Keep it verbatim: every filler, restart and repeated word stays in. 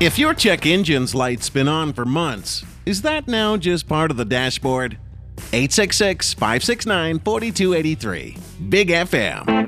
If your check engine's light's been on for months, is that now just part of the dashboard? eight six six, five six nine, four two eight three. Big F M.